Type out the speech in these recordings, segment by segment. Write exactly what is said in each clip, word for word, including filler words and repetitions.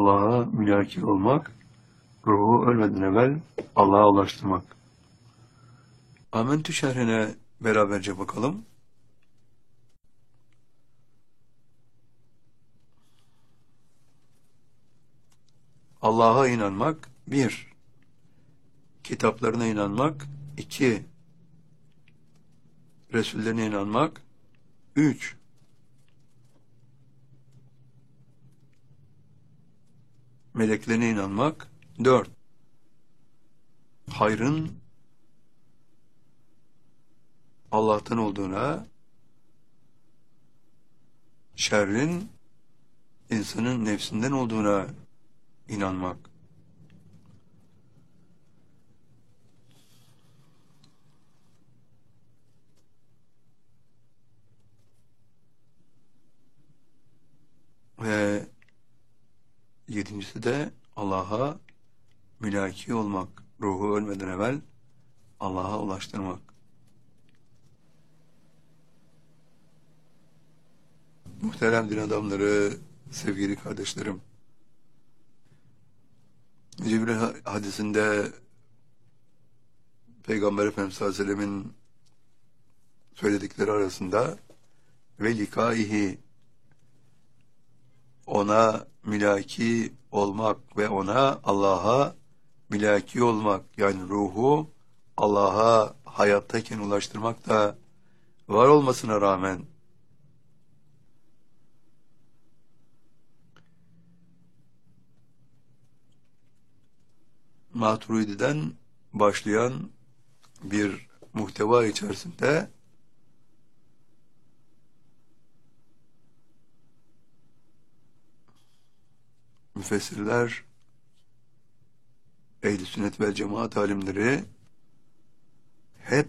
Allah'a mülaki olmak, ruhu ölmeden evvel Allah'a ulaştırmak. Amentü şerhine beraberce bakalım. Allah'a inanmak, bir, kitaplarına inanmak, iki, Resullerine inanmak, üç, meleklerine inanmak, dört, hayrın Allah'tan olduğuna, şerrin insanın nefsinden olduğuna inanmak. Ve yedincisi de Allah'a mülaki olmak, ruhu ölmeden evvel Allah'a ulaştırmak. Muhterem din adamları, sevgili kardeşlerim, Cibril hadisinde Peygamber Efendimiz sallallahu aleyhi ve sellemin söyledikleri arasında ve likaihi, ona mülaki olmak ve ona Allah'a mülaki olmak, yani ruhu Allah'a hayattayken ulaştırmak da var olmasına rağmen Maturidi'den başlayan bir muhteva içerisinde müfessirler, ehl-i sünnet vel cemaat alimleri hep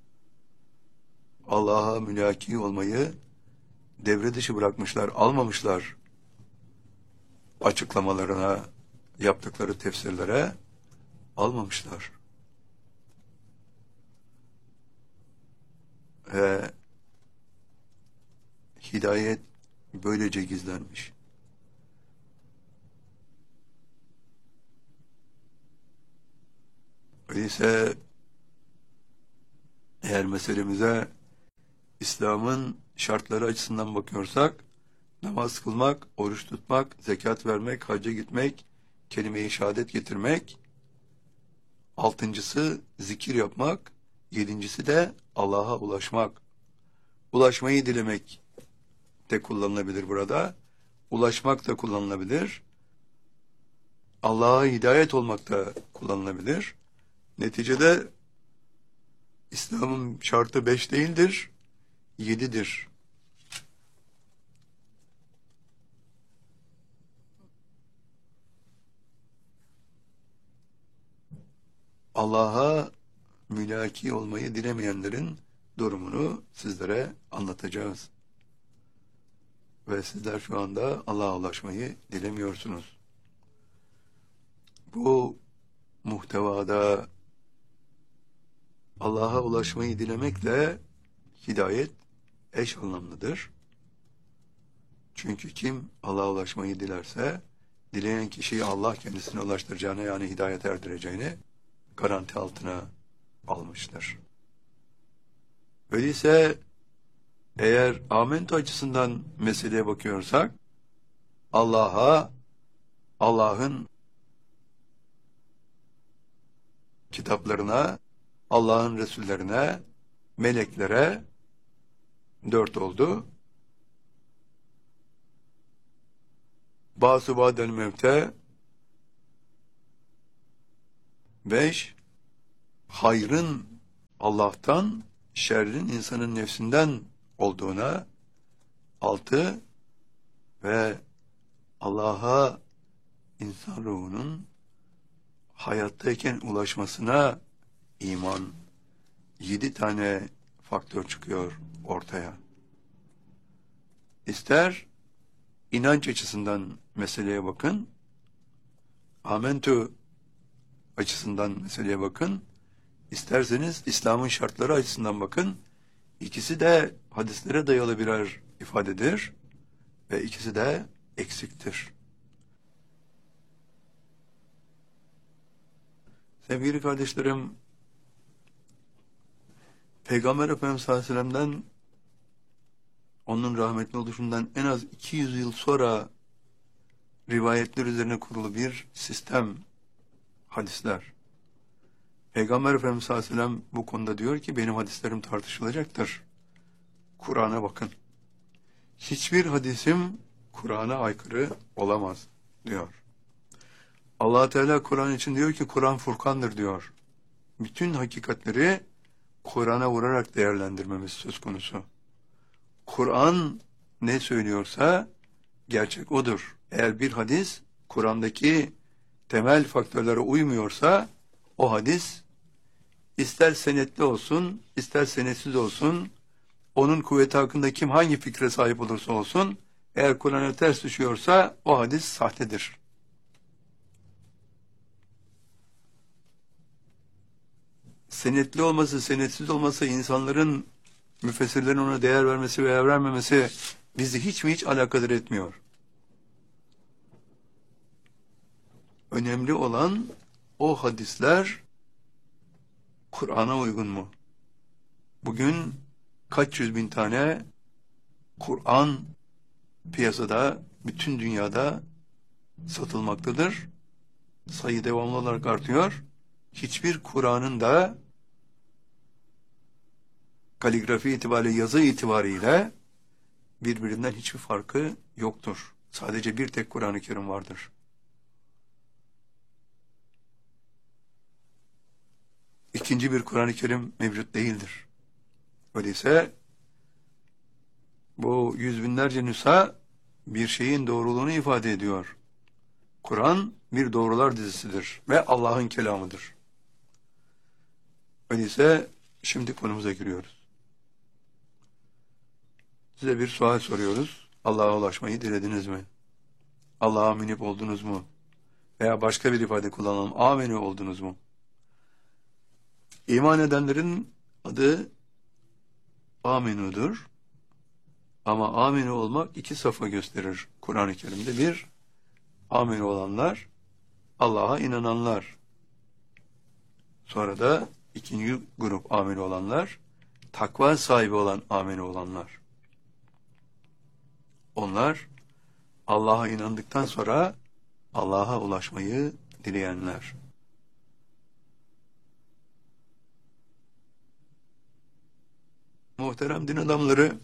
Allah'a mülaki olmayı devre dışı bırakmışlar, almamışlar açıklamalarına, yaptıkları tefsirlere almamışlar. Ve hidayet böylece gizlenmiş. Öyleyse eğer meselemize İslam'ın şartları açısından bakıyorsak, namaz kılmak, oruç tutmak, zekat vermek, hacca gitmek, kelime-i şehadet getirmek, altıncısı zikir yapmak, yedincisi de Allah'a ulaşmak. Ulaşmayı dilemek de kullanılabilir burada. Ulaşmak da kullanılabilir. Allah'a hidayet olmak da kullanılabilir. Neticede İslam'ın şartı beş değildir, yedidir. Allah'a mülaki olmayı dilemeyenlerin durumunu sizlere anlatacağız. Ve sizler şu anda Allah'a ulaşmayı dilemiyorsunuz. Bu muhtevada Allah'a ulaşmayı dilemekle hidayet eş anlamlıdır. Çünkü kim Allah'a ulaşmayı dilerse, dileyen kişiyi Allah kendisine ulaştıracağını, yani hidayet erdireceğini garanti altına almıştır. Öyleyse eğer amento açısından meseleye bakıyorsak, Allah'a, Allah'ın kitaplarına, Allah'ın Resullerine, meleklere dört oldu. Bâsı bâdel mevte beş, hayrın Allah'tan, şerrin insanın nefsinden olduğuna altı ve Allah'a insan ruhunun hayattayken ulaşmasına iman, yedi tane faktör çıkıyor ortaya. İster inanç açısından meseleye bakın, amentü açısından meseleye bakın, isterseniz İslam'ın şartları açısından bakın. İkisi de hadislere dayalı birer ifadedir ve ikisi de eksiktir. Sevgili kardeşlerim, Peygamber Efendimiz sallallahu aleyhi ve sellem'den, onun rahmetli oluşundan en az iki yüz yıl sonra rivayetler üzerine kurulu bir sistem, hadisler. Peygamber Efendimiz sallallahu aleyhi ve sellem bu konuda diyor ki, benim hadislerim tartışılacaktır. Kur'an'a bakın. Hiçbir hadisim Kur'an'a aykırı olamaz diyor. Allah Teala Kur'an için diyor ki, Kur'an Furkan'dır diyor. Bütün hakikatleri Kur'an'a vurarak değerlendirmemiz söz konusu. Kur'an ne söylüyorsa gerçek odur. Eğer bir hadis Kur'an'daki temel faktörlere uymuyorsa, o hadis ister senetli olsun, ister senetsiz olsun, onun kuvveti hakkında kim hangi fikre sahip olursa olsun, eğer Kur'an'a ters düşüyorsa o hadis sahtedir. Senetli olması, senetsiz olması, insanların, müfessirlerin ona değer vermesi veya vermemesi bizi hiç mi hiç alakadar etmiyor. Önemli olan o hadisler Kur'an'a uygun mu? Bugün kaç yüz bin tane Kur'an piyasada, bütün dünyada satılmaktadır. Sayı devamlı olarak artıyor. Hiçbir Kur'an'ın da kaligrafi itibariyle, yazı itibariyle birbirinden hiçbir farkı yoktur. Sadece bir tek Kur'an-ı Kerim vardır. İkinci bir Kur'an-ı Kerim mevcut değildir. Öyleyse bu yüz binlerce nüsha bir şeyin doğruluğunu ifade ediyor. Kur'an bir doğrular dizisidir ve Allah'ın kelamıdır. Öyleyse şimdi konumuza giriyoruz. Size bir sual soruyoruz. Allah'a ulaşmayı dilediniz mi? Allah'a münip oldunuz mu? Veya başka bir ifade kullanalım. Amenü oldunuz mu? İman edenlerin adı amenudur. Ama amenü olmak iki safa gösterir Kur'an-ı Kerim'de. Bir, amenü olanlar, Allah'a inananlar. Sonra da ikinci grup amenü olanlar, takva sahibi olan amenü olanlar. Onlar, Allah'a inandıktan sonra Allah'a ulaşmayı dileyenler. Muhterem din adamları,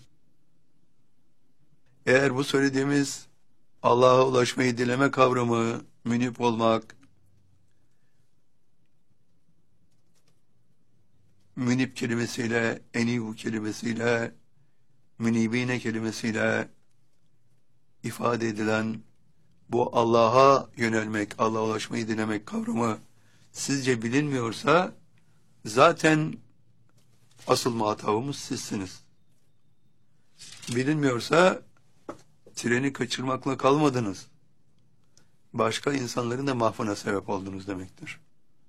eğer bu söylediğimiz Allah'a ulaşmayı dileme kavramı, münip olmak, münip kelimesiyle, enibu kelimesiyle, münibine kelimesiyle ifade edilen bu Allah'a yönelmek, Allah'a ulaşmayı dilemek kavramı sizce bilinmiyorsa, zaten asıl muhatabımız sizsiniz. Bilinmiyorsa treni kaçırmakla kalmadınız. Başka insanların da mahvına sebep oldunuz demektir.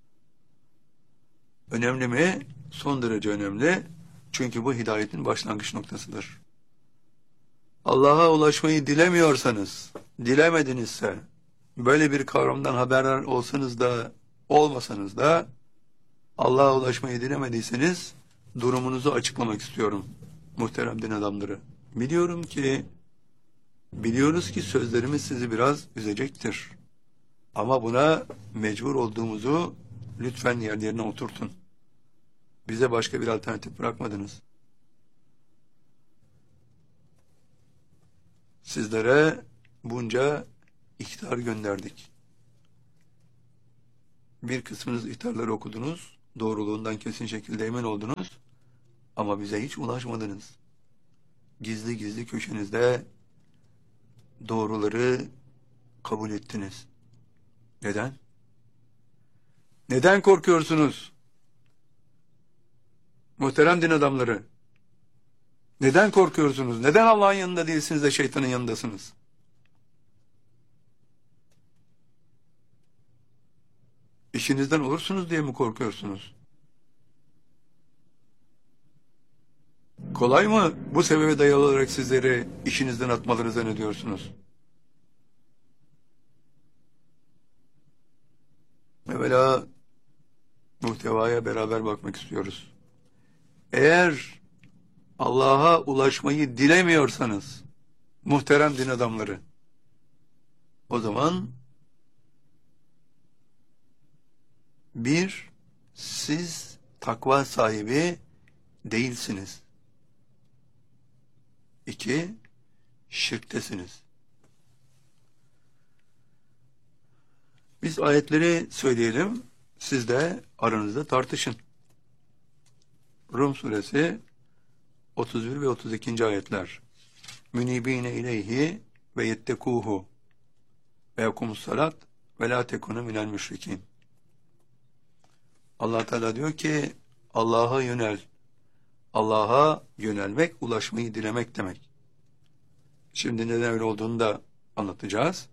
Önemli mi? Son derece önemli. Çünkü bu hidayetin başlangıç noktasıdır. Allah'a ulaşmayı dilemiyorsanız, dilemedinizse, böyle bir kavramdan haberdar olsanız da, olmasanız da, Allah'a ulaşmayı dilemediyseniz, durumunuzu açıklamak istiyorum muhterem din adamları. Biliyorum ki, biliyoruz ki sözlerimiz sizi biraz üzecektir. Ama buna mecbur olduğumuzu lütfen yerlerine oturtun. Bize başka bir alternatif bırakmadınız. Sizlere bunca ihtar gönderdik. Bir kısmınız ihtarları okudunuz, doğruluğundan kesin şekilde emin oldunuz ama bize hiç ulaşmadınız. Gizli gizli köşenizde doğruları kabul ettiniz. Neden? Neden korkuyorsunuz? Muhterem din adamları, neden korkuyorsunuz? Neden Allah'ın yanında değilsiniz de şeytanın yanındasınız? İşinizden olursunuz diye mi korkuyorsunuz? Kolay mı bu sebebe dayalı olarak sizleri işinizden atmaları zannediyorsunuz? Evvela muhtevaya beraber bakmak istiyoruz. Eğer Allah'a ulaşmayı dilemiyorsanız, muhterem din adamları, o zaman bir, siz takva sahibi değilsiniz. İki, şirktesiniz. Biz ayetleri söyleyelim, siz de aranızda tartışın. Rum suresi otuz bir ve otuz ikinci ayetler. Münibine ileyhi ve yettekuhu ve yekumus salat ve la tekunu minel müşrikin. Allah Teala diyor ki Allah'a yönel. Allah'a yönelmek, ulaşmayı dilemek demek. Şimdi neden öyle olduğunu da anlatacağız.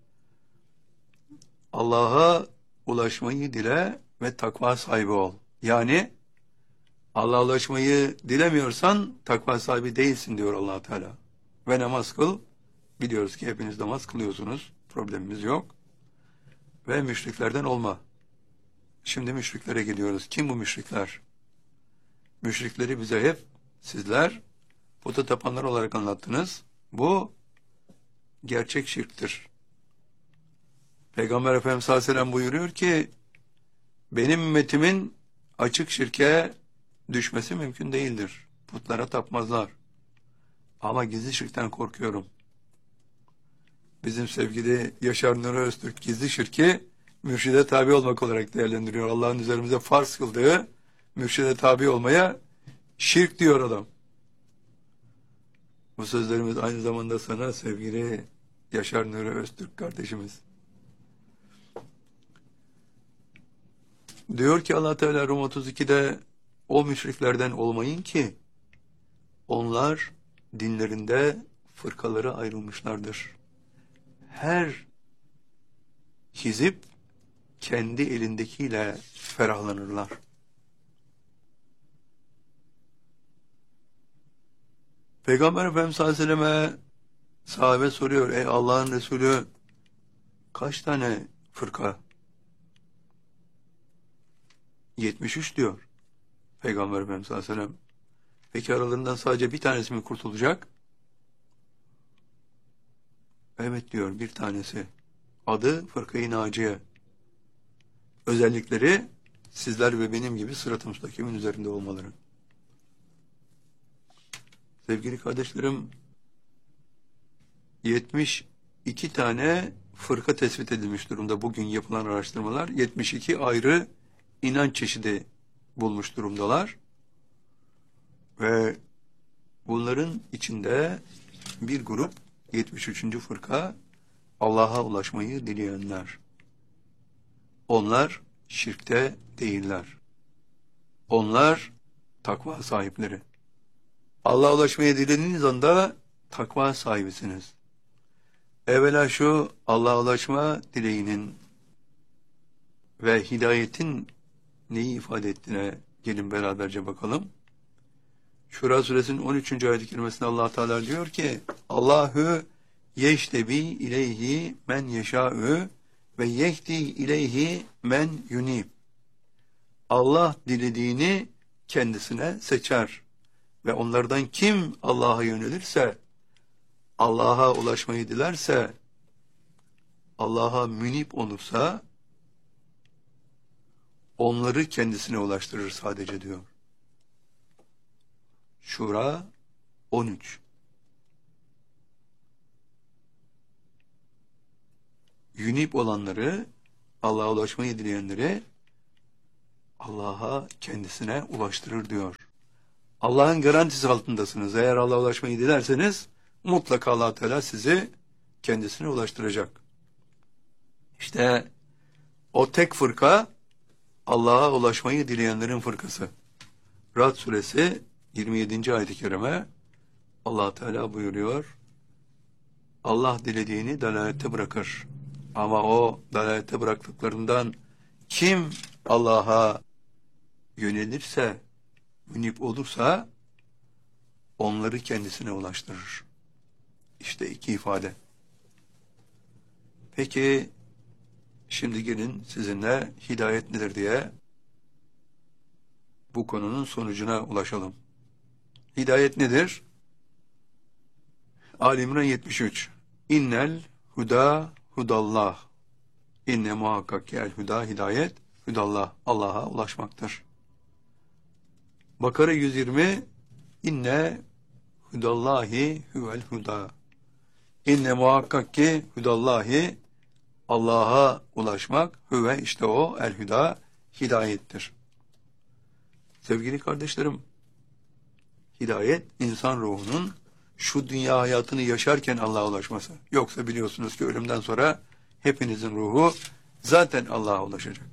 Allah'a ulaşmayı dile ve takva sahibi ol. Yani Allah'a ulaşmayı dilemiyorsan takva sahibi değilsin diyor Allah Teala. Ve namaz kıl. Biliyoruz ki hepiniz namaz kılıyorsunuz. Problemimiz yok. Ve müşriklerden olma. Şimdi müşriklere gidiyoruz. Kim bu müşrikler? Müşrikleri bize hep sizler puta tapanlar olarak anlattınız. Bu gerçek şirktir. Peygamber Efendimiz sallallahu aleyhi ve sellem buyuruyor ki benim ümmetimin açık şirke düşmesi mümkün değildir. Putlara tapmazlar. Ama gizli şirkten korkuyorum. Bizim sevgili Yaşar Nuri Öztürk gizli şirki mürşide tabi olmak olarak değerlendiriyor. Allah'ın üzerimize farz kıldığı mürşide tabi olmaya şirk diyor adam. Bu sözlerimiz aynı zamanda sana sevgili Yaşar Nuri Öztürk kardeşimiz. Diyor ki Allah Teala Rum otuz ikide o müşriklerden olmayın ki onlar dinlerinde fırkalara ayrılmışlardır. Her hizip kendi elindekiyle ferahlanırlar. Peygamber Efendimiz sallallahu aleyhi ve selleme sahabe soruyor, ey Allah'ın Resulü kaç tane fırka? yetmiş üç diyor Peygamber Efendimiz sallallahu aleyhi ve sellem. Peki aralarından sadece bir tanesi mi kurtulacak? Evet diyor, bir tanesi. Adı Fırka-i Naciye. Özellikleri sizler ve benim gibi sırat-ı müstakimin üzerinde olmaları. Sevgili kardeşlerim, yetmiş iki tane fırka tespit edilmiş durumda. Bugün yapılan araştırmalar yetmiş iki ayrı inanç çeşidi bulmuş durumdalar. Ve bunların içinde bir grup yetmiş üçüncü fırka Allah'a ulaşmayı dileyenler. Onlar şirkte değiller. Onlar takva sahipleri. Allah'a ulaşmaya dilediğiniz anda takva sahibisiniz. Evvela şu Allah'a ulaşma dileğinin ve hidayetin neyi ifade ettiğine gelin beraberce bakalım. Şura suresinin on üçüncü ayet-i kerimesinde Allah Teala diyor ki Allahu yeştebi ileyhi men yeşâ'ü ve yehdi ileyhi men yunib. Allah dilediğini kendisine seçer ve onlardan kim Allah'a yönelirse, Allah'a ulaşmayı dilerse, Allah'a münip olursa onları kendisine ulaştırır sadece diyor. Şura on üç. Yunip olanları, Allah'a ulaşmayı dileyenleri Allah'a kendisine ulaştırır diyor. Allah'ın garantisi altındasınız. Eğer Allah'a ulaşmayı dilerseniz mutlaka Allah Teala sizi kendisine ulaştıracak. İşte o tek fırka Allah'a ulaşmayı dileyenlerin fırkası. Ra'd suresi yirmi yedinci ayet-i kerime Allah Teala buyuruyor. Allah dilediğini dalalette bırakır. Ama o dalalette bıraktıklarından kim Allah'a yönelirse, münip olursa onları kendisine ulaştırır. İşte iki ifade. Peki şimdi gelin sizinle hidayet nedir diye bu konunun sonucuna ulaşalım. Hidayet nedir? Ali İmran yetmiş üç. İnnel huda hudallah. İnne muhakkak ki el huda hidayet, hudallah Allah'a ulaşmaktır. Bakara yüz yirmi. İnne hudallahi huvel huda. İnne muhakkak ki hudallahi Allah'a ulaşmak, hüve işte o el huda hidayettir. Sevgili kardeşlerim, hidayet insan ruhunun şu dünya hayatını yaşarken Allah'a ulaşması. Yoksa biliyorsunuz ki ölümden sonra hepinizin ruhu zaten Allah'a ulaşacak.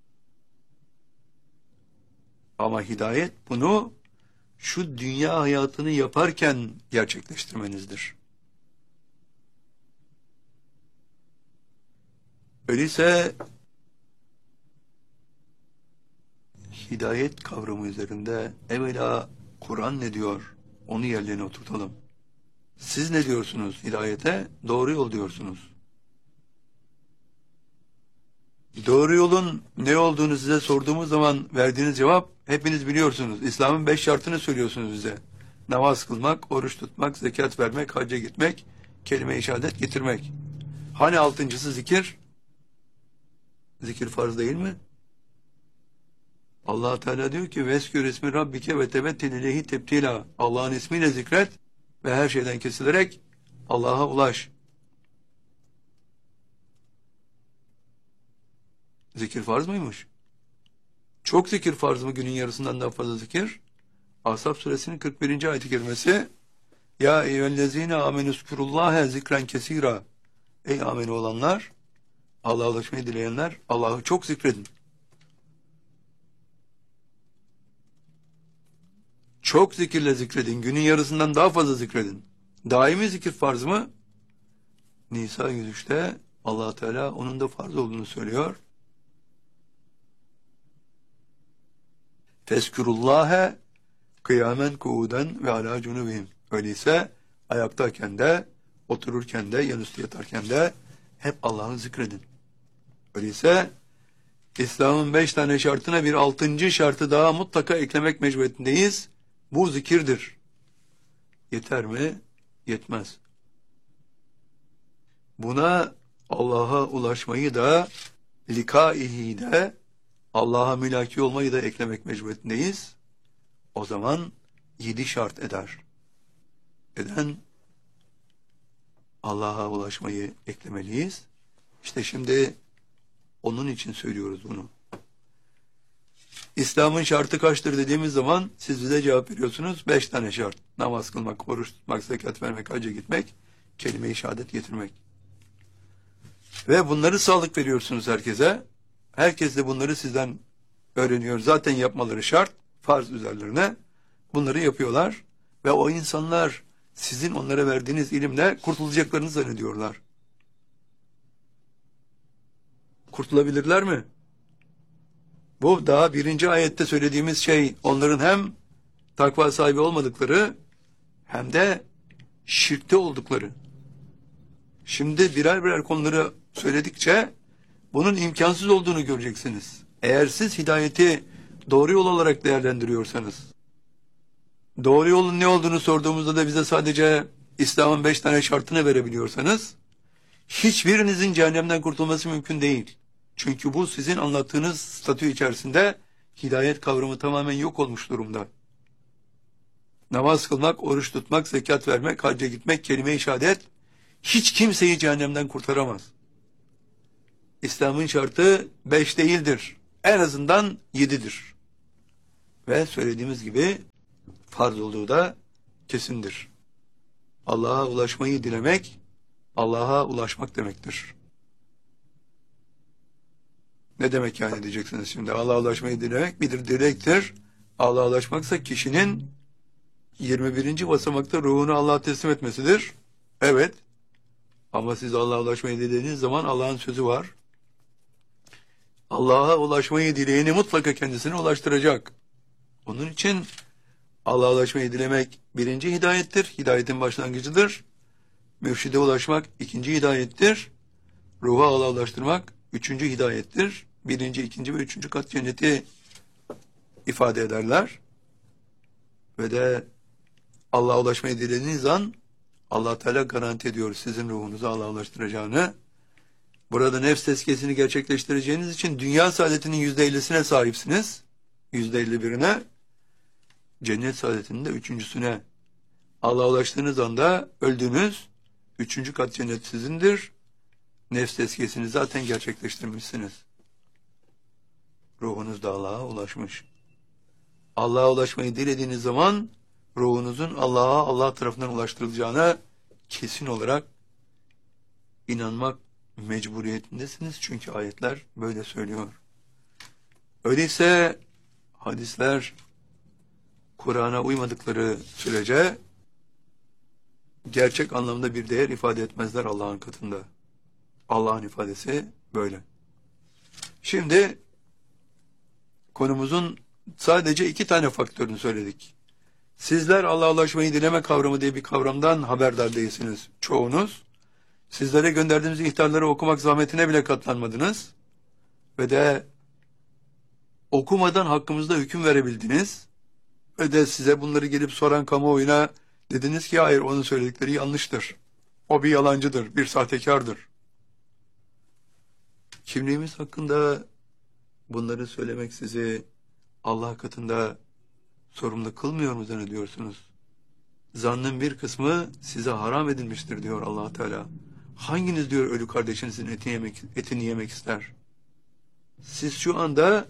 Ama hidayet bunu şu dünya hayatını yaparken gerçekleştirmenizdir. Öyleyse hidayet kavramı üzerinde evvela Kur'an ne diyor? Onu yerlerine oturtalım. Siz ne diyorsunuz hidayete? Doğru yol diyorsunuz. Doğru yolun ne olduğunu size sorduğumuz zaman verdiğiniz cevap hepiniz biliyorsunuz. İslam'ın beş şartını söylüyorsunuz bize. Namaz kılmak, oruç tutmak, zekat vermek, hacca gitmek, kelime-i şehadet getirmek. Hani altıncısı zikir? Zikir farz değil mi? Allah Teala diyor ki veskür ismi rabbike ve tebettil ileyhi tebtila. Allah'ın ismiyle zikret ve her şeyden kesilerek Allah'a ulaş. Zikir farz mıymış? Çok zikir farz mı, günün yarısından daha fazla zikir? Ahzab suresinin kırk birinci ayet-i kerimesi Ya eyyühellezine amenüzkurullâhe zikren kesîrâ. Ey ameni olanlar, Allah'a ulaşmayı dileyenler, Allah'ı çok zikredin. Çok zikirle zikredin, günün yarısından daha fazla zikredin. Daimi zikir farz mı? Nisa yüz üçte Allah Teala onun da farz olduğunu söylüyor. Fezkurullâhe kıyamen kuuden ve alâ cunubihim. Öyleyse ayaktayken de, otururken de, yanüstü yatarken de hep Allah'ı zikredin. Öyleyse İslam'ın beş tane şartına bir altıncı şartı daha mutlaka eklemek mecburiyetindeyiz. Bu zikirdir. Yeter mi? Yetmez. Buna Allah'a ulaşmayı da, likaihi de, Allah'a mülaki olmayı da eklemek mecburiyetindeyiz. O zaman yedi şart eder. Neden? Allah'a ulaşmayı eklemeliyiz. İşte şimdi onun için söylüyoruz bunu. İslam'ın şartı kaçtır dediğimiz zaman siz bize cevap veriyorsunuz. Beş tane şart. Namaz kılmak, oruç tutmak, zekat vermek, hacca gitmek, kelime-i şehadet getirmek. Ve bunları sağlık veriyorsunuz herkese. Herkes de bunları sizden öğreniyor. Zaten yapmaları şart. Farz üzerlerine. Bunları yapıyorlar. Ve o insanlar sizin onlara verdiğiniz ilimle kurtulacaklarını zannediyorlar. Kurtulabilirler mi? Bu daha birinci ayette söylediğimiz şey onların hem takva sahibi olmadıkları hem de şirkte oldukları. Şimdi birer birer konuları söyledikçe bunun imkansız olduğunu göreceksiniz. Eğer siz hidayeti doğru yol olarak değerlendiriyorsanız, doğru yolun ne olduğunu sorduğumuzda da bize sadece İslam'ın beş tane şartını verebiliyorsanız, hiçbirinizin cehennemden kurtulması mümkün değil. Çünkü bu sizin anlattığınız statü içerisinde hidayet kavramı tamamen yok olmuş durumda. Namaz kılmak, oruç tutmak, zekat vermek, hacca gitmek, kelime-i şehadet hiç kimseyi cehennemden kurtaramaz. İslam'ın şartı beş değildir. En azından yedidir. Ve söylediğimiz gibi farz olduğu da kesindir. Allah'a ulaşmayı dilemek, Allah'a ulaşmak demektir. Ne demek yani diyeceksiniz şimdi? Allah'a ulaşmayı dilemek bir dilektir. Allah'a ulaşmaksa kişinin yirmi birinci basamakta ruhunu Allah'a teslim etmesidir. Evet. Ama siz Allah'a ulaşmayı dilediğiniz zaman Allah'ın sözü var. Allah'a ulaşmayı dileyeni mutlaka kendisine ulaştıracak. Onun için Allah'a ulaşmayı dilemek birinci hidayettir. Hidayetin başlangıcıdır. Mürşide ulaşmak ikinci hidayettir. Ruha Allah'a ulaştırmak üçüncü hidayettir. Birinci, ikinci ve üçüncü kat cenneti ifade ederler. Ve de Allah'a ulaşmayı dilediğiniz an Allah Teala garanti ediyor sizin ruhunuzu Allah'a ulaştıracağını. Burada nefs tezkiyesini gerçekleştireceğiniz için dünya saadetinin yüzde ellisine sahipsiniz. Yüzde elli birine. Cennet saadetinin de üçüncüsüne. Allah'a ulaştığınız anda öldünüz. Üçüncü kat cennet sizindir. Nefs tezkiyesini zaten gerçekleştirmişsiniz. Ruhunuz da Allah'a ulaşmış. Allah'a ulaşmayı dilediğiniz zaman ruhunuzun Allah'a, Allah tarafından ulaştırılacağına kesin olarak inanmak mecburiyetindesiniz. Çünkü ayetler böyle söylüyor. Öyleyse hadisler Kur'an'a uymadıkları sürece gerçek anlamda bir değer ifade etmezler Allah'ın katında. Allah'ın ifadesi böyle. Şimdi konumuzun sadece iki tane faktörünü söyledik. Sizler Allah'a ulaşmayı dileme kavramı diye bir kavramdan haberdar değilsiniz çoğunuz. Sizlere gönderdiğimiz ihtarları okumak zahmetine bile katlanmadınız. Ve de okumadan hakkımızda hüküm verebildiniz. Ve de size bunları gelip soran kamuoyuna dediniz ki hayır, onun söyledikleri yanlıştır. O bir yalancıdır, bir sahtekardır. Kimliğimiz hakkında bunları söylemek sizi Allah katında sorumlu kılmıyor mu zannediyorsunuz? Zannın bir kısmı size haram edilmiştir diyor Allah Teala. Hanginiz diyor ölü kardeşinizin etini yemek, etini yemek ister? Siz şu anda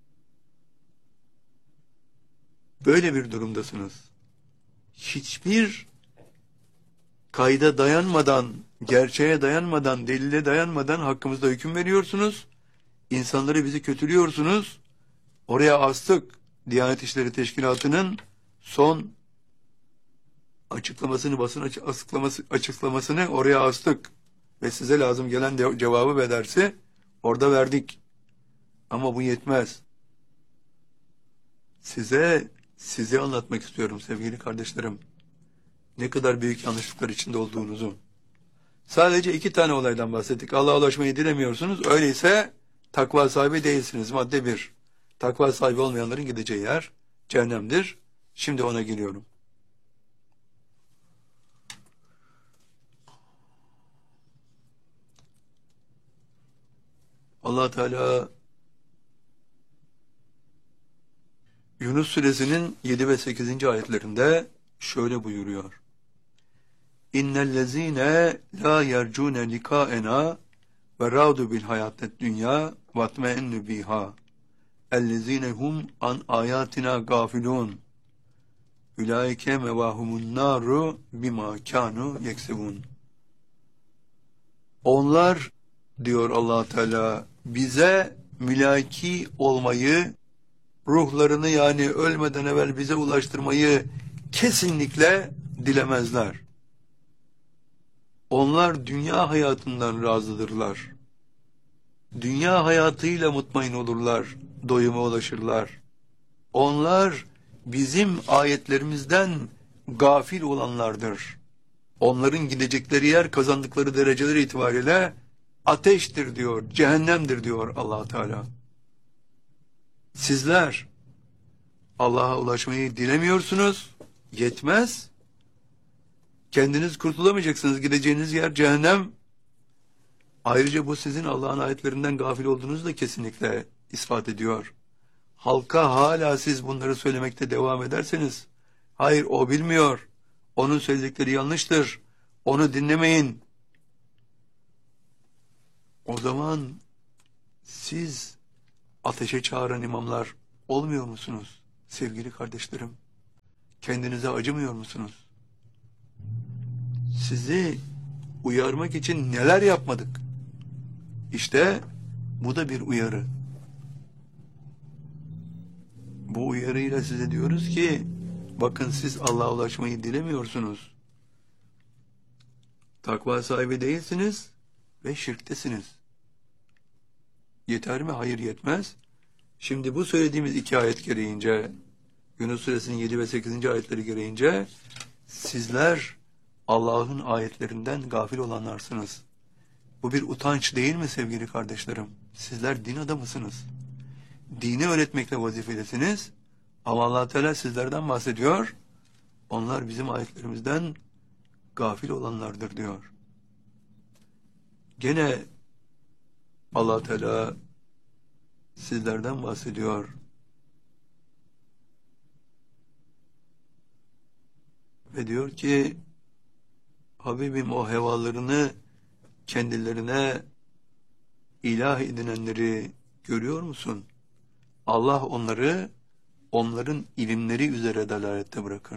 böyle bir durumdasınız. Hiçbir kayda dayanmadan, gerçeğe dayanmadan, delile dayanmadan hakkımızda hüküm veriyorsunuz. İnsanları bizi kötülüyorsunuz. Oraya astık. Diyanet İşleri Teşkilatı'nın son açıklamasını, basın açıklaması, açıklamasını oraya astık. Ve size lazım gelen de, cevabı ve dersi orada verdik. Ama bu yetmez. Size, size anlatmak istiyorum sevgili kardeşlerim. Ne kadar büyük yanlışlıklar içinde olduğunuzu. Sadece iki tane olaydan bahsettik. Allah'a ulaşmayı dilemiyorsunuz. Öyleyse takva sahibi değilsiniz. Madde bir. Takva sahibi olmayanların gideceği yer cehennemdir. Şimdi ona geliyorum. Allah Teala Yunus Suresinin yedi ve sekizinci ayetlerinde şöyle buyuruyor. İnnellezîne lâ yercûne likâenâ ve râdu bil hayâtet dünyâ vatmeennü bîhâ ellezîne hum an âyâtinâ gâfilûn ulaike mevahumun nâru bimâ kânû yeksebûn. Onlar diyor Allah Teala bize mülaki olmayı, ruhlarını yani ölmeden evvel bize ulaştırmayı kesinlikle dilemezler. Onlar dünya hayatından razıdırlar. Dünya hayatıyla mutmain olurlar, doyuma ulaşırlar. Onlar bizim ayetlerimizden gafil olanlardır. Onların gidecekleri yer, kazandıkları dereceler itibariyle ateştir diyor, cehennemdir diyor Allah Teala. Sizler Allah'a ulaşmayı dilemiyorsunuz, yetmez. Kendiniz kurtulamayacaksınız, gideceğiniz yer cehennem. Ayrıca bu sizin Allah'ın ayetlerinden gafil olduğunuzu da kesinlikle ispat ediyor. Halka hala siz bunları söylemekte devam ederseniz, hayır o bilmiyor, onun söyledikleri yanlıştır, onu dinlemeyin. O zaman siz ateşe çağıran imamlar olmuyor musunuz sevgili kardeşlerim? Kendinize acımıyor musunuz? Sizi uyarmak için neler yapmadık? İşte bu da bir uyarı. Bu uyarıyla size diyoruz ki bakın siz Allah'a ulaşmayı dilemiyorsunuz. Takva sahibi değilsiniz ve şirktesiniz. Yeter mi? Hayır, yetmez. Şimdi bu söylediğimiz iki ayet gereğince, Yunus Suresinin yedi ve sekizinci ayetleri gereğince sizler Allah'ın ayetlerinden gafil olanlarsınız. Bu bir utanç değil mi sevgili kardeşlerim? Sizler din adamısınız. Dini öğretmekle vazifelisiniz Ama Allah Teala sizlerden bahsediyor. Onlar bizim ayetlerimizden gafil olanlardır diyor. Gene Allah Teala sizlerden bahsediyor. Ve diyor ki Habibim o hevalarını kendilerine ilah edinenleri görüyor musun? Allah onları onların ilimleri üzere dalalette bırakır.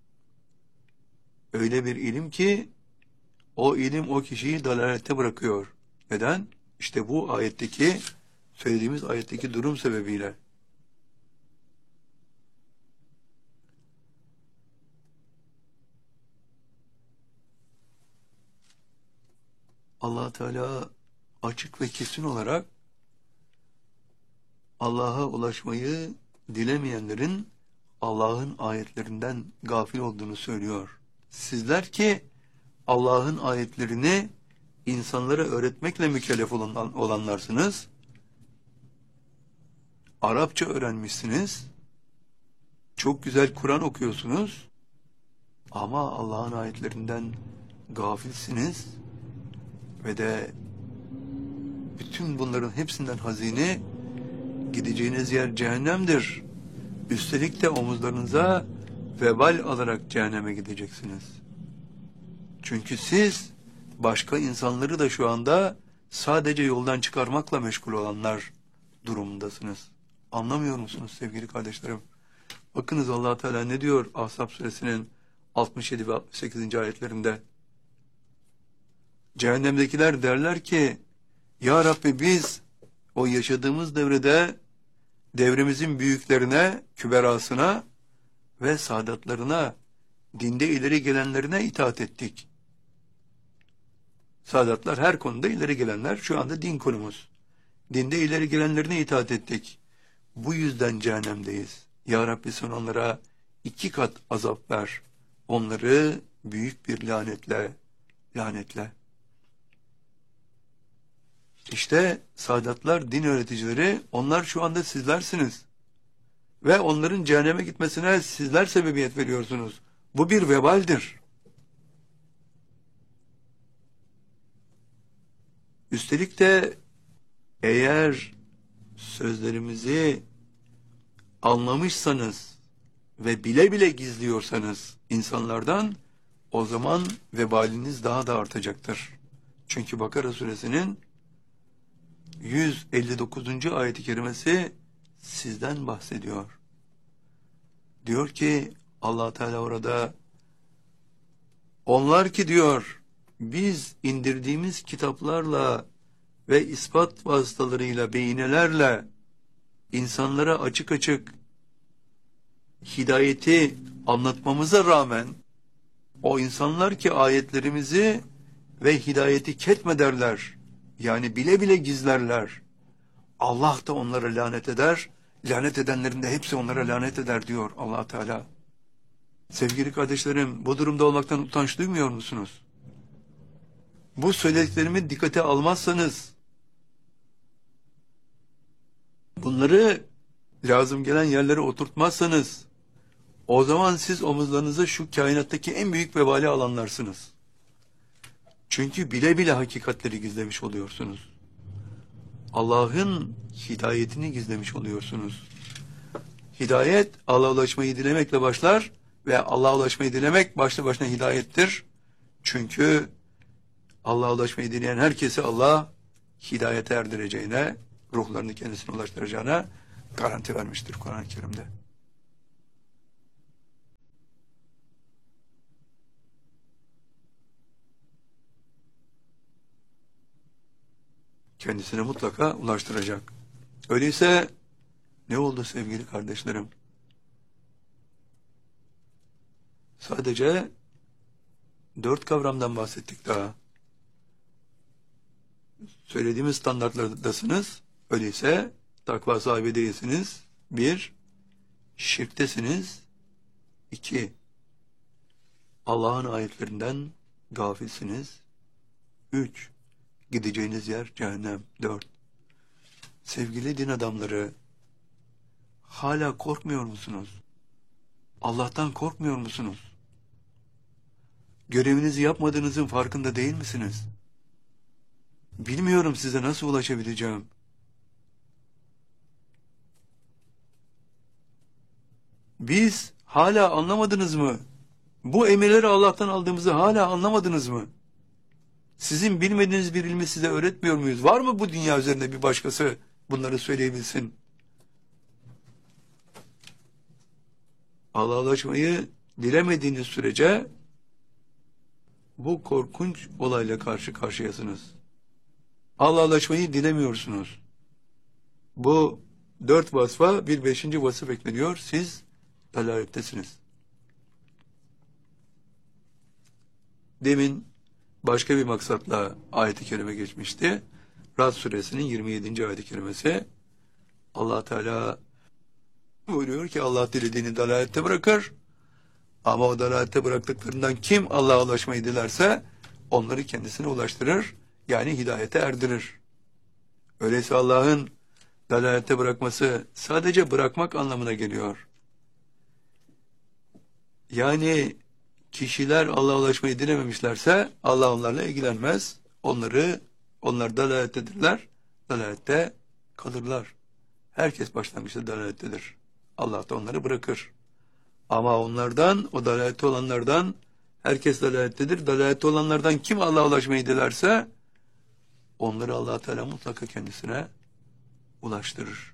Öyle bir ilim ki o ilim o kişiyi dalalette bırakıyor. Neden? İşte bu ayetteki söylediğimiz ayetteki durum sebebiyle. Allah Teala açık ve kesin olarak Allah'a ulaşmayı dilemeyenlerin Allah'ın ayetlerinden gafil olduğunu söylüyor. Sizler ki Allah'ın ayetlerini insanlara öğretmekle mükellef olan, olanlarsınız. Arapça öğrenmişsiniz. Çok güzel Kur'an okuyorsunuz. Ama Allah'ın ayetlerinden gafilsiniz. Ve de bütün bunların hepsinden hazine gideceğiniz yer cehennemdir. Üstelik de omuzlarınıza vebal alarak cehenneme gideceksiniz. Çünkü siz başka insanları da şu anda sadece yoldan çıkarmakla meşgul olanlar durumundasınız. Anlamıyor musunuz sevgili kardeşlerim? Bakınız Allah Teala ne diyor Ahzab suresinin altmış yedi ve altmış sekizinci ayetlerinde. Cehennemdekiler derler ki Ya Rabbi biz o yaşadığımız devrede devremizin büyüklerine, küberasına ve saadatlarına, dinde ileri gelenlerine itaat ettik. Saadatlar her konuda ileri gelenler, şu anda din konumuz. Dinde ileri gelenlerine itaat ettik. Bu yüzden cehennemdeyiz. Ya Rabbi sen onlara iki kat azap ver. Onları büyük bir lanetle, lanetle. İşte saadatlar, din öğreticileri, onlar şu anda sizlersiniz. Ve onların cehenneme gitmesine sizler sebebiyet veriyorsunuz. Bu bir vebaldir. Üstelik de eğer sözlerimizi anlamışsanız ve bile bile gizliyorsanız insanlardan, o zaman vebaliniz daha da artacaktır. Çünkü Bakara suresinin yüz elli dokuzuncu ayet-i kerimesi sizden bahsediyor. Diyor ki Allah Teala orada, onlar ki diyor biz indirdiğimiz kitaplarla ve ispat vasıtalarıyla, beyinelerle insanlara açık açık hidayeti anlatmamıza rağmen o insanlar ki ayetlerimizi ve hidayeti ketmederler, yani bile bile gizlerler. Allah da onlara lanet eder, lanet edenlerin de hepsi onlara lanet eder diyor Allah Teala. Sevgili kardeşlerim, bu durumda olmaktan utanç duymuyor musunuz? Bu söylediklerimi dikkate almazsanız, bunları lazım gelen yerlere oturtmazsanız, o zaman siz omuzlarınıza şu kainattaki en büyük vebali alanlarsınız. Çünkü bile bile hakikatleri gizlemiş oluyorsunuz. Allah'ın hidayetini gizlemiş oluyorsunuz. Hidayet, Allah'a ulaşmayı dilemekle başlar ve Allah'a ulaşmayı dilemek başlı başına hidayettir. Çünkü Allah'a ulaşmayı dileyen herkesi Allah hidayete erdireceğine, ruhlarını kendisine ulaştıracağına garanti vermiştir Kur'an-ı Kerim'de. Kendisine mutlaka ulaştıracak. Öyleyse ne oldu sevgili kardeşlerim? Sadece dört kavramdan bahsettik daha. Söylediğimiz standartlardasınız. Öyleyse takva sahibi değilsiniz. Bir, şirktesiniz. İki, Allah'ın ayetlerinden gafilsiniz. Üç, gideceğiniz yer cehennem. Dört, sevgili din adamları, hala korkmuyor musunuz? Allah'tan korkmuyor musunuz? Görevinizi yapmadığınızın farkında değil misiniz? Bilmiyorum size nasıl ulaşabileceğim. Biz hala anlamadınız mı? Bu emirleri Allah'tan aldığımızı hala anlamadınız mı? Sizin bilmediğiniz bir ilmi size öğretmiyor muyuz? Var mı bu dünya üzerinde bir başkası bunları söyleyebilsin? Allah'laşmayı dilemediğiniz sürece bu korkunç olayla karşı karşıyasınız. Allah'laşmayı dilemiyorsunuz. Bu dört vasfa bir beşinci vasıf ekleniyor. Siz dalalettesiniz. Demin başka bir maksatla ayet-i kerime geçmişti. Rad suresinin yirmi yedinci ayet-i kerimesi. Allah Teala buyuruyor ki Allah dilediğini dalalette bırakır. Ama o dalalette bıraktıklarından kim Allah'a ulaşmayı dilerse onları kendisine ulaştırır. Yani hidayete erdirir. Öyleyse Allah'ın dalalette bırakması sadece bırakmak anlamına geliyor. Yani kişiler Allah'a ulaşmayı dilememişlerse Allah onlarla ilgilenmez. Onları, onlar dalalettedirler. Dalalette kalırlar. Herkes başlangıçta dalalettedir. Allah da onları bırakır. Ama onlardan, o dalalette olanlardan, herkes dalalettedir. Dalalette olanlardan kim Allah'a ulaşmayı dilerse onları Allah Teala mutlaka kendisine ulaştırır.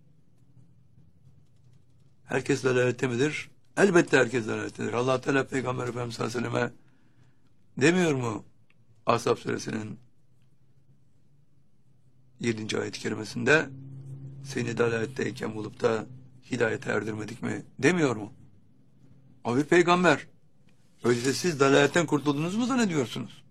Herkes dalalette midir? Elbette herkes dalalettedir. Allah Teala Peygamber Efendimiz sallallahu aleyhi ve selleme demiyor mu? Ashab suresinin yedinci ayet-i kerimesinde seni dalaletteyken bulup da hidayete erdirmedik mi? Demiyor mu? O bir peygamber. Öyleyse siz dalaletten kurtuldunuz mu zannediyorsunuz?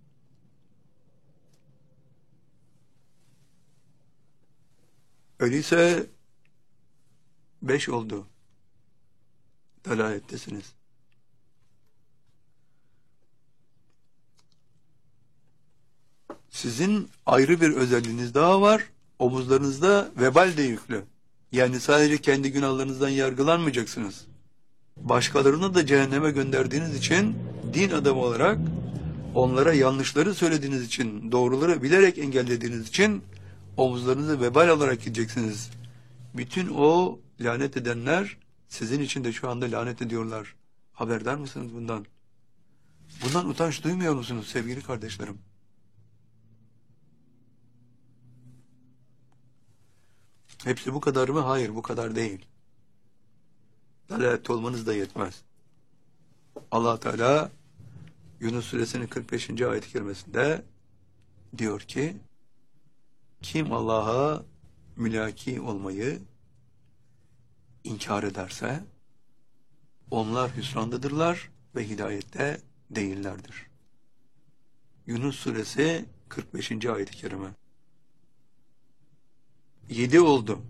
Öyleyse beş oldu. Dalalettesiniz. Sizin ayrı bir özelliğiniz daha var. Omuzlarınızda vebal de yüklü. Yani sadece kendi günahlarınızdan yargılanmayacaksınız. Başkalarını da cehenneme gönderdiğiniz için din adamı olarak onlara yanlışları söylediğiniz için, doğruları bilerek engellediğiniz için omuzlarınızı vebal olarak gideceksiniz. Bütün o lanet edenler sizin için de şu anda lanet ediyorlar. Haberdar mısınız bundan? Bundan utanç duymuyor musunuz sevgili kardeşlerim? Hepsi bu kadar mı? Hayır, bu kadar değil. Dalalette olmanız da yetmez. Allah Teala Yunus suresinin kırk beşinci ayet-i kerimesinde diyor ki kim Allah'a mülaki olmayı inkar ederse onlar hüsrandadırlar ve hidayette değillerdir. Yunus suresi kırk beşinci ayet-i kerime. Yedi oldu.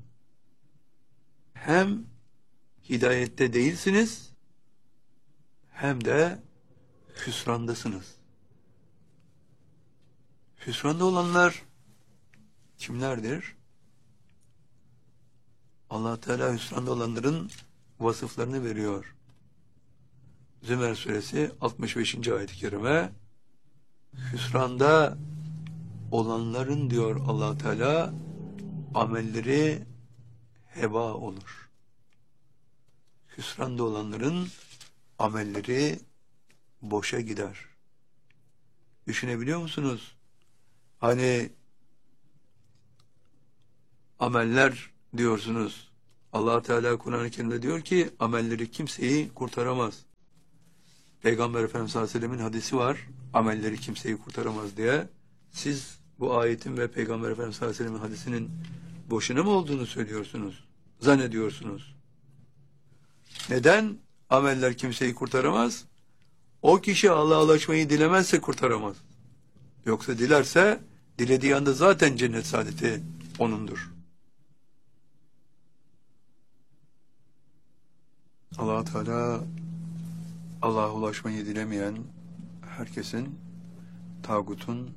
Hem hidayette değilsiniz hem de hüsrandasınız. Hüsranda olanlar kimlerdir? Allah Teala hüsranda olanların vasıflarını veriyor. Zümer suresi altmış beşinci ayet-i kerime. Hüsranda olanların diyor Allah Teala amelleri heba olur. Hüsranda olanların amelleri boşa gider. Düşünebiliyor musunuz? Hani ameller diyorsunuz. Allah Teala Kur'an-ı Kerim'de diyor ki amelleri kimseyi kurtaramaz. Peygamber Efendimiz sallallahu aleyhi ve sellem'in hadisi var. Amelleri kimseyi kurtaramaz diye. Siz bu ayetin ve Peygamber Efendimiz sallallahu aleyhi ve sellem'in hadisinin boşuna mı olduğunu söylüyorsunuz? Zannediyorsunuz. Neden ameller kimseyi kurtaramaz? O kişi Allah'a ulaşmayı dilemezse kurtaramaz. Yoksa dilerse dilediği anda zaten cennet saadeti onundur. Allah Teala Allah'a ulaşmayı dilemeyen herkesin tağutun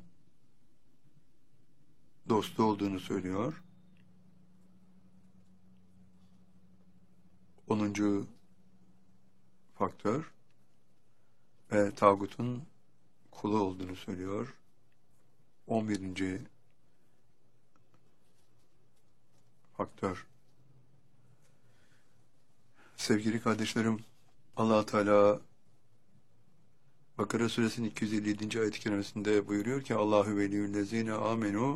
dostu olduğunu söylüyor. onuncu faktör ve tağutun kulu olduğunu söylüyor. on birinci faktör. Sevgili kardeşlerim, Allah Teala Bakara suresinin iki yüz elli yedinci ayet-i kerimesinde buyuruyor ki Allahu veliyyüllezine amenu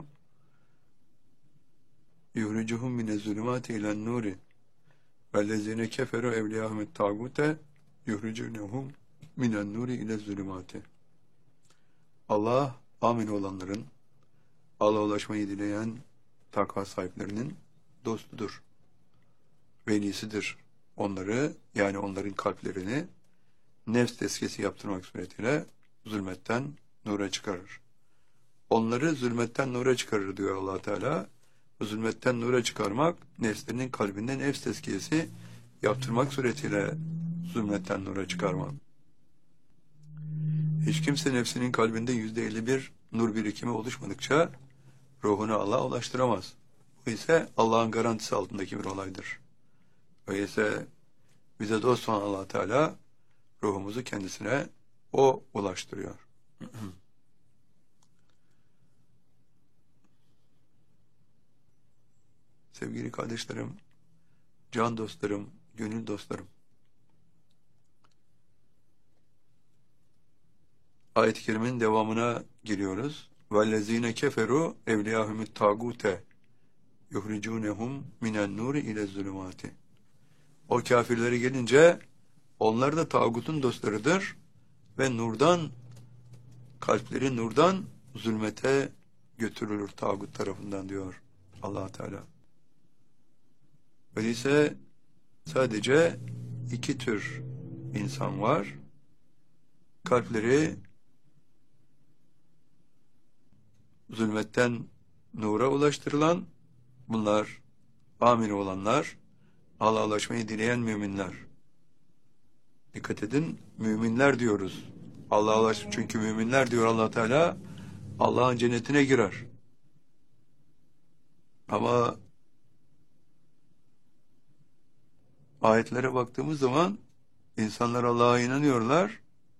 yuhricuhum minez-zulümati ilen-nuri vellezine keferu evliyahumut tağute yuhricuhum minen-nuri ile-zulümati. Allah amin olanların, Allah'a ulaşmayı dileyen takva sahiplerinin dostudur, velisidir. Onları, yani onların kalplerini nefs tezkiyesi yaptırmak suretiyle zulmetten nura çıkarır. Onları zulmetten nura çıkarır diyor Allah Teala. Bu zulmetten nura çıkarmak, nefslerinin kalbinde nefs tezkiyesi yaptırmak suretiyle zulmetten nura çıkarmak. Hiç kimse nefsinin kalbinde yüzde elli bir nur birikimi oluşmadıkça ruhunu Allah'a ulaştıramaz. Bu ise Allah'ın garantisi altındaki bir olaydır. Öyleyse bize dost olan Allah Teala ruhumuzu kendisine O ulaştırıyor. Sevgili kardeşlerim, can dostlarım, gönül dostlarım, ayet-i kerimenin devamına geliyoruz. وَالَّذ۪ينَ كَفَرُوا اَوْلِيَاهُمُ التَّاغُوتَ يُخْرِجُونَهُمْ مِنَ النُّورِ اِلَى الظُّلُمَاتِ. O kafirlere gelince onlar da tağutun dostlarıdır ve nurdan, kalpleri nurdan zulmete götürülür tağut tarafından diyor Allah Teala. Öyleyse sadece iki tür insan var. Kalpleri zulmetten nura ulaştırılan, bunlar amin olanlar, Allah'a ulaşmayı dileyen müminler. Dikkat edin, müminler diyoruz. Allah'a ulaş, çünkü müminler diyor Allah Teala, Allah'ın cennetine girer. Ama ayetlere baktığımız zaman insanlar Allah'a inanıyorlar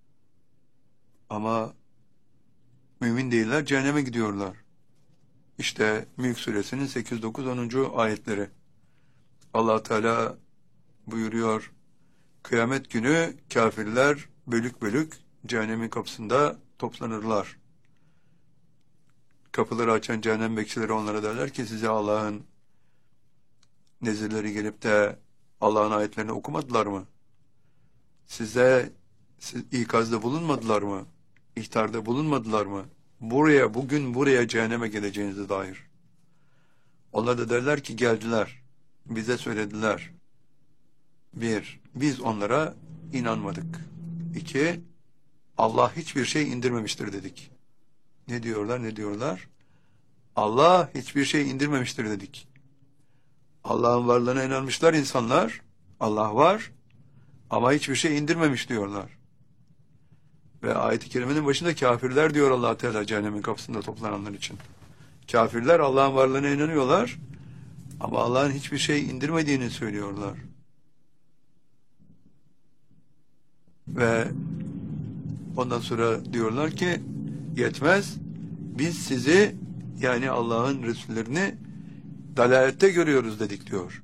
ama mümin değiller, cehenneme gidiyorlar. İşte Mülk suresinin sekiz, dokuz, onuncu ayetleri. Allah Teala buyuruyor, kıyamet günü kafirler bölük bölük cehennemin kapısında toplanırlar. Kapıları açan cehennem bekçileri onlara derler ki size Allah'ın nezirleri gelip de Allah'ın ayetlerini okumadılar mı? Size siz ikazda bulunmadılar mı? İhtarda bulunmadılar mı? Buraya, bugün buraya cehenneme geleceğinize dair. Onlar da derler ki geldiler. Bize söylediler. Bir, biz onlara inanmadık. İki, Allah hiçbir şey indirmemiştir dedik. Ne diyorlar, ne diyorlar? Allah hiçbir şey indirmemiştir dedik. Allah'ın varlığına inanmışlar insanlar. Allah var ama hiçbir şey indirmemiş diyorlar. Ve ayet-i kerimenin başında kafirler diyor Allah Teala cehennemin kapısında toplananlar için. Kafirler Allah'ın varlığına inanıyorlar ama Allah'ın hiçbir şey indirmediğini söylüyorlar. Ve ondan sonra diyorlar ki yetmez, biz sizi, yani Allah'ın Resullerini dalalette görüyoruz dedik diyor.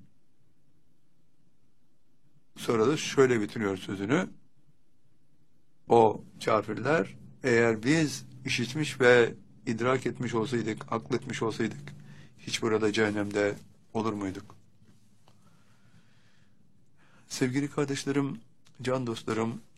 Sonra da şöyle bitiriyor sözünü. O kafirler, eğer biz işitmiş ve idrak etmiş olsaydık, akletmiş olsaydık, hiç burada cehennemde olur muyduk? Sevgili kardeşlerim, can dostlarım,